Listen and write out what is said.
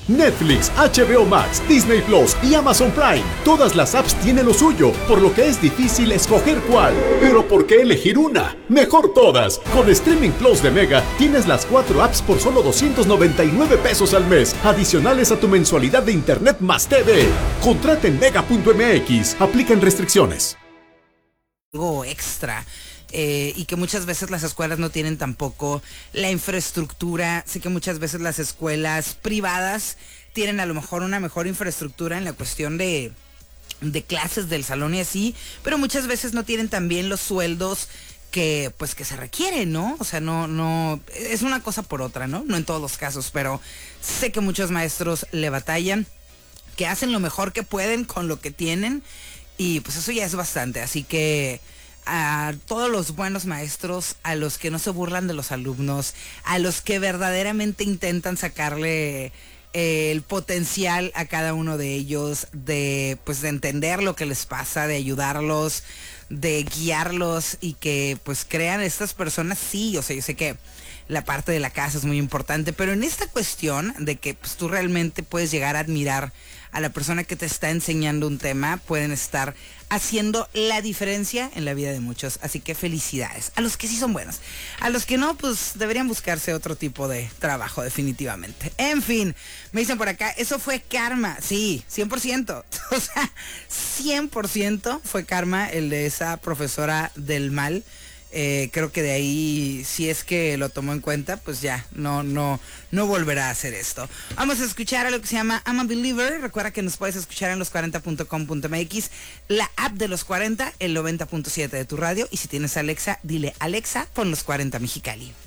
Netflix, HBO Max, Disney Plus y Amazon Prime. Todas las apps tienen lo suyo, por lo que es difícil escoger cuál. Pero ¿por qué elegir una? Mejor todas. Con Streaming Plus de Mega tienes las 4 apps por solo 299 pesos al mes, adicionales a tu mensualidad de Internet más TV. Contrata en mega.mx. Aplican restricciones. Algo extra. Y que muchas veces las escuelas no tienen tampoco la infraestructura. Sé que muchas veces las escuelas privadas tienen a lo mejor una mejor infraestructura en la cuestión de clases del salón y así, pero muchas veces no tienen también los sueldos que pues que se requieren, ¿no? O sea, no es una cosa por otra, ¿no? No en todos los casos, pero sé que muchos maestros le batallan, que hacen lo mejor que pueden con lo que tienen, y pues eso ya es bastante. Así que a todos los buenos maestros, a los que no se burlan de los alumnos, a los que verdaderamente intentan sacarle el potencial a cada uno de ellos, de entender lo que les pasa, de ayudarlos, de guiarlos, y que pues crean estas personas. Sí, o sea, yo sé que la parte de la casa es muy importante, pero en esta cuestión de que pues tú realmente puedes llegar a admirar a la persona que te está enseñando un tema, pueden estar haciendo la diferencia en la vida de muchos. Así que felicidades a los que sí son buenos. A los que no, pues deberían buscarse otro tipo de trabajo, definitivamente. En fin, me dicen por acá, eso fue karma. Sí, 100%. O sea, 100% fue karma el de esa profesora del mal. Creo que de ahí, si es que lo tomó en cuenta, pues ya, no volverá a hacer esto. Vamos a escuchar a lo que se llama I'm a Believer. Recuerda que nos puedes escuchar en los40.com.mx, la app de los 40, el 90.7 de tu radio. Y si tienes Alexa, dile Alexa, pon los 40 Mexicali.